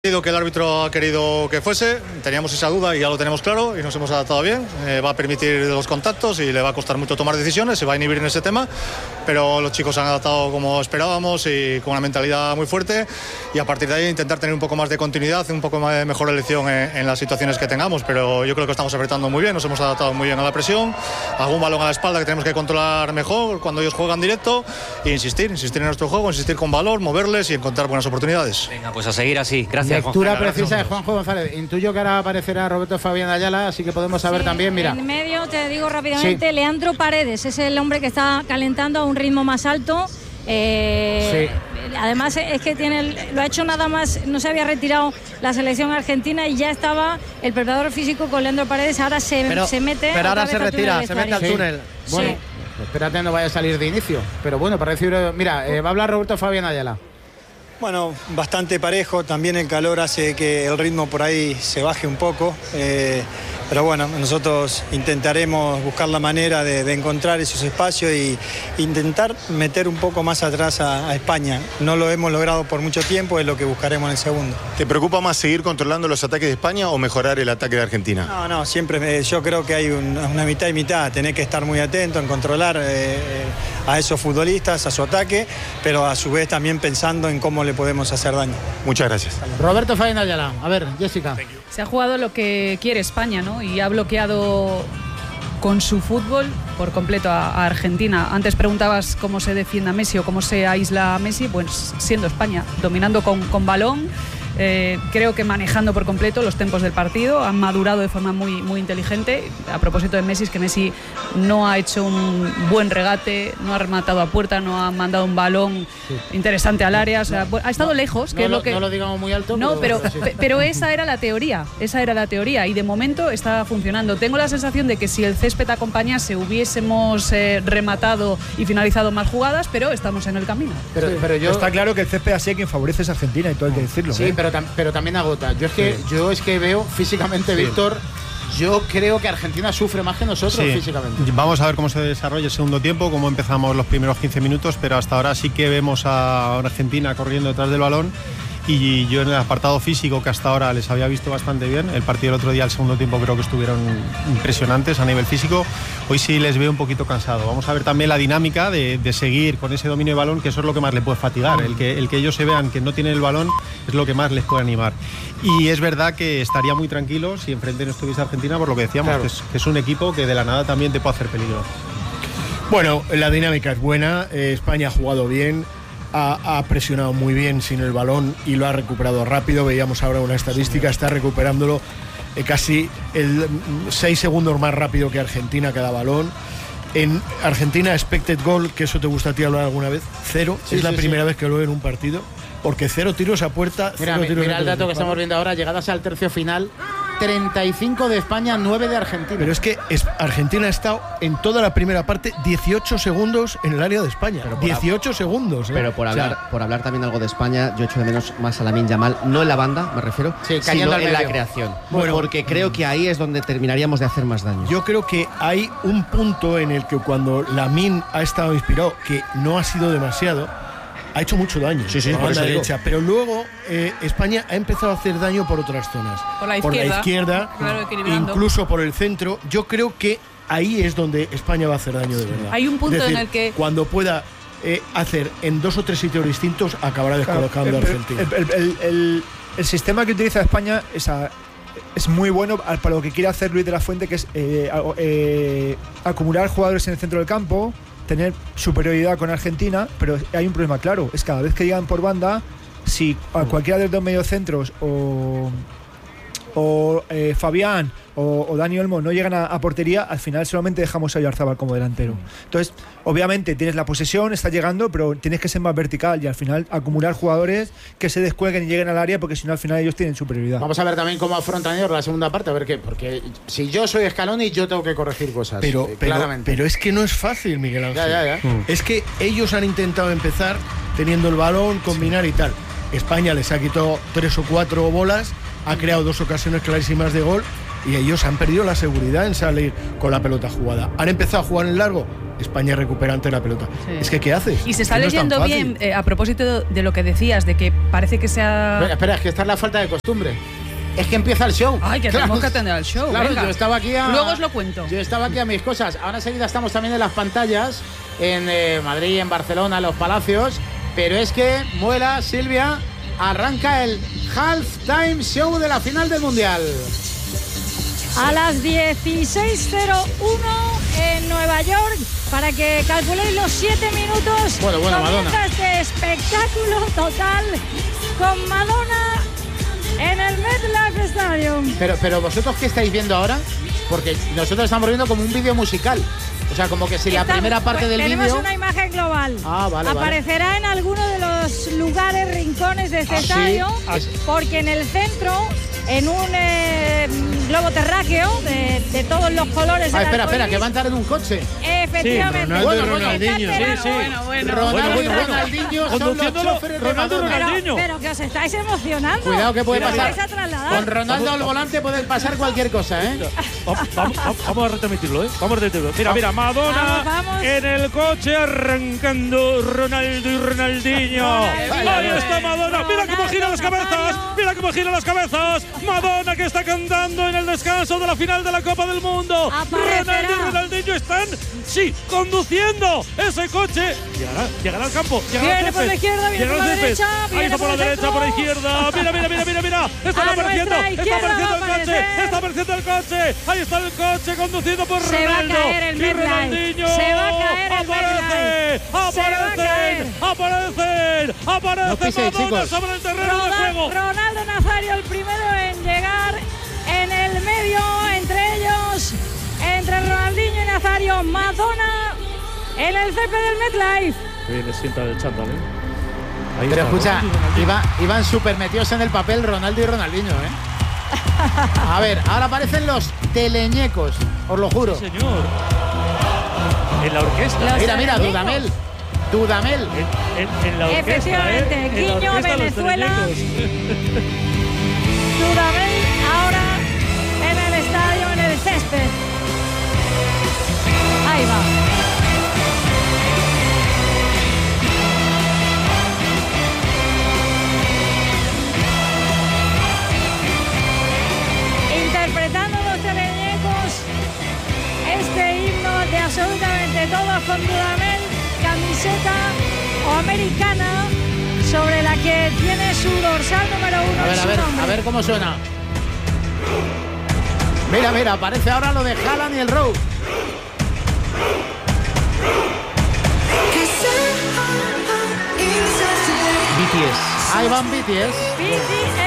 Que el árbitro ha querido que fuese, teníamos esa duda y ya lo tenemos claro y nos hemos adaptado bien. Va a permitir los contactos y le va a costar mucho tomar decisiones, se va a inhibir en ese tema, pero los chicos se han adaptado como esperábamos y con una mentalidad muy fuerte, y a partir de ahí intentar tener un poco más de continuidad, un poco más de mejor elección en las situaciones que tengamos, pero yo creo que estamos apretando muy bien, nos hemos adaptado muy bien a la presión, algún balón a la espalda que tenemos que controlar mejor cuando ellos juegan directo e insistir en nuestro juego, insistir con valor, moverles y encontrar buenas oportunidades. Venga, pues a seguir así. Gracias. Lectura precisa de Juanjo González. Intuyo que ahora aparecerá Roberto Fabián Ayala, así que podemos saber también, mira. En medio, te digo rápidamente, Leandro Paredes es el hombre que está calentando a un ritmo más alto. Además es que lo ha hecho nada más, no se había retirado la selección argentina y ya estaba el preparador físico con Leandro Paredes. Ahora se mete. Pero ahora se retira, se mete al túnel. Bueno, espérate, no vaya a salir de inicio. Pero bueno, para recibir. Mira, va a hablar Roberto Fabián Ayala. Bueno, bastante parejo, también el calor hace que el ritmo por ahí se baje un poco, pero bueno, nosotros intentaremos buscar la manera de encontrar esos espacios e intentar meter un poco más atrás a España. No lo hemos logrado por mucho tiempo, es lo que buscaremos en el segundo. ¿Te preocupa más seguir controlando los ataques de España o mejorar el ataque de Argentina? No, siempre yo creo que hay una mitad y mitad, tenés que estar muy atento en controlar a esos futbolistas, a su ataque, pero a su vez también pensando en cómo le podemos hacer daño. Muchas gracias. Roberto Fabián Ayala. A ver, Jessica. Se ha jugado lo que quiere España, ¿no? Y ha bloqueado con su fútbol por completo a Argentina. Antes preguntabas cómo se defiende a Messi o cómo se aísla a Messi, pues siendo España, dominando con balón. Creo que manejando por completo los tempos del partido, han madurado de forma muy, muy inteligente. A propósito de Messi, es que Messi no ha hecho un buen regate, no ha rematado a puerta, no ha mandado un balón interesante al área, o sea, ha estado lejos, que no, es lo que... No lo digamos muy alto. No, pero esa era la teoría, y de momento está funcionando. Tengo la sensación de que si el césped acompañase hubiésemos rematado y finalizado más jugadas, pero estamos en el camino. Pero está claro que el césped así quien favorece es Argentina y todo hay que decirlo. Sí, pero también agota. Yo es que veo físicamente, Víctor, yo creo que Argentina sufre más que nosotros físicamente. Vamos a ver cómo se desarrolla el segundo tiempo, cómo empezamos los primeros 15 minutos, pero hasta ahora sí que vemos a Argentina corriendo detrás del balón. Y yo en el apartado físico, que hasta ahora les había visto bastante bien, el partido del otro día, el segundo tiempo, creo que estuvieron impresionantes a nivel físico. Hoy sí les veo un poquito cansado. Vamos a ver también la dinámica de seguir con ese dominio de balón, que eso es lo que más les puede fatigar. El que ellos se vean que no tienen el balón es lo que más les puede animar. Y es verdad que estaría muy tranquilo si enfrente no estuviese Argentina, por lo que decíamos, claro, que es un equipo que de la nada también te puede hacer peligro. Bueno, la dinámica es buena, España ha jugado bien. Ha presionado muy bien sin el balón y lo ha recuperado rápido. Veíamos ahora una estadística, está recuperándolo casi 6 segundos más rápido que Argentina cada balón. En Argentina, expected goal, que eso te gusta a ti hablar alguna vez, 0. Es la primera vez que lo veo en un partido, porque 0 tiros a puerta. Mira el dato que estamos viendo ahora, llegadas al tercio final, 35 de España, 9 de Argentina. Pero es que Argentina ha estado en toda la primera parte 18 segundos en el área de España. 18 segundos. Pero por hablar también algo de España, yo echo de menos más a Lamine Yamal, no en la banda, me refiero, sino en la creación. Bueno, porque creo que ahí es donde terminaríamos de hacer más daño. Yo creo que hay un punto en el que cuando Lamine ha estado inspirado, que no ha sido demasiado, ha hecho mucho daño por banda derecha, pero luego España ha empezado a hacer daño por otras zonas. Por la izquierda, claro, incluso por el centro. Yo creo que ahí es donde España va a hacer daño de verdad. Hay un punto en el que cuando pueda hacer en 2 o 3 sitios distintos, acabará descolocando a Argentina. El sistema que utiliza España es muy bueno para lo que quiere hacer Luis de la Fuente, que es acumular jugadores en el centro del campo, tener superioridad con Argentina, pero hay un problema claro, es cada vez que llegan por banda, si a cualquiera de los dos mediocentros o Fabián o Dani Olmo no llegan a portería, al final solamente dejamos a Oyarzabal como delantero. Entonces, obviamente tienes la posesión, está llegando, pero tienes que ser más vertical y al final acumular jugadores que se descuelguen y lleguen al área, porque si no al final ellos tienen superioridad. Vamos a ver también cómo afrontan ellos la segunda parte, a ver qué, porque si yo soy Scaloni yo tengo que corregir cosas, claramente. Pero es que no es fácil, Miguel Ángel. Ya. Es que ellos han intentado empezar teniendo el balón, combinar y tal. España les ha quitado 3 o 4 bolas, ha creado 2 ocasiones clarísimas de gol y ellos han perdido la seguridad en salir con la pelota jugada. Han empezado a jugar en largo, España recupera ante la pelota. Sí. Es que ¿qué haces? Y se está leyendo bien, a propósito de lo que decías, de que parece que sea... Espera, es que esta es la falta de costumbre. Es que empieza el show. Ay, que tenemos que atender al show. Claro, venga. Yo estaba aquí Luego os lo cuento. Yo estaba aquí a mis cosas. Ahora enseguida estamos también en las pantallas, en Madrid, en Barcelona, en los Palacios. Pero es que, Muela, Silvia, arranca el halftime show de la final del Mundial. A las 16:01 en Nueva York, para que calculéis los 7 minutos. Bueno, comienza Madonna. este espectáculo total con Madonna en el MetLife Stadium. Pero vosotros, ¿qué estáis viendo ahora? Porque nosotros estamos viendo como un vídeo musical. O sea, como que si la primera parte del vídeo... Tenemos una imagen global. Vale. Aparecerá en alguno de los lugares, rincones de este estadio, porque en el centro, en un globo terráqueo de todos los colores del espera, que va a entrar en un coche. Efectivamente. Sí, Ronaldinho. Ronaldo y Ronaldinho son los choferes de Madonna. Pero que os estáis emocionando. Cuidado que puede pasar. Vais a trasladar. Con Ronaldo al volante puede pasar cualquier cosa, ¿eh? Vamos a retransmitirlo, ¿eh? Vamos a retransmitirlo. Mira, Madonna vamos. en el coche arrancando Ronaldo y Ronaldinho. Ahí está Madonna. Mira cómo gira las cabezas. Mira cómo gira las cabezas. Madonna que está cantando en el descanso de la final de la Copa del Mundo. Ronaldo y Ronaldinho están, conduciendo ese coche. Llegará al campo. Viene por la izquierda, viene por la derecha. Ahí está por la derecha, por la izquierda. Mira. Está apareciendo el coche. Ahí está el coche conducido por Ronaldo. Y Ronaldinho. Se va a caer el MetLife. Aparece Madonna sobre el terreno de juego. Ronaldo Nazario, el primero en llegar en el medio, entre Ronaldinho y Nazario. Madonna en el césped del MetLife. Le sienta el chándal, Ahí pero está, escucha, iban súper metidos en el papel Ronaldo y Ronaldinho, A ver, ahora aparecen los teleñecos, os lo juro. Sí, señor. En la orquesta. Mira, Dudamel. En la orquesta. Efectivamente, Guiño, Venezuela. Dudamel ahora en el estadio, en el césped. Ahí va. Interpretando los teleñecos este himno de absolutamente todos, con Dudamel, camiseta o americana, sobre la que tiene su dorsal número 1. A ver cómo suena. Mira, aparece ahora lo de Haaland y el Rowe. BTS. Ahí van BTS.